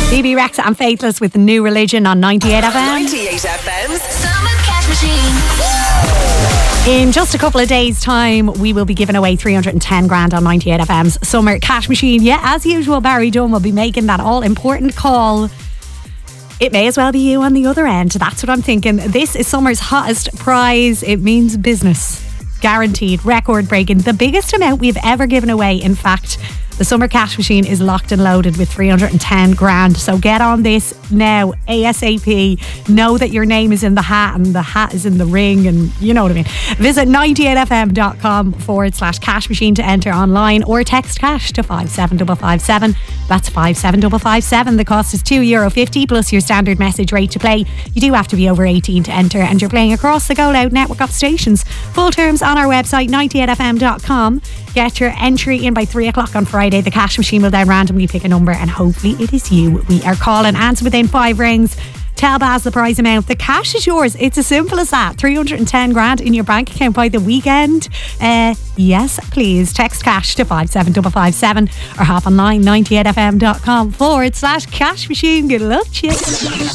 Bebe Rexha and Faithless with New Religion on 98 FM. 98 FM's Summer Cash Machine. In just a couple of days' time, we will be giving away 310 grand on 98 FM's Summer Cash Machine. Yeah, as usual, Barry Dunn will be making that all-important call. It may as well be you on the other end. That's what I'm thinking. This is summer's hottest prize. It means business. Guaranteed, record-breaking. The biggest amount we've ever given away, in fact. The Summer Cash Machine is locked and loaded with 310 grand. So get on this now, ASAP. Know that your name is in the hat and the hat is in the ring, and you know what I mean. Visit 98fm.com/cash machine to enter online, or text cash to 57557. That's 57557. The cost is €2.50 plus your standard message rate to play. You do have to be over 18 to enter, and you're playing across the Go Loud network of stations. Full terms on our website, 98fm.com. Get your entry in by 3 o'clock on Friday. The cash machine will then randomly pick a number, and hopefully it is you we are calling. Answer within 5 rings. Tell Baz the prize amount. The cash is yours. It's as simple as that. 310 grand in your bank account by the weekend. Yes, please. Text cash to 57557 or hop online 98fm.com/cash machine. Good luck to you.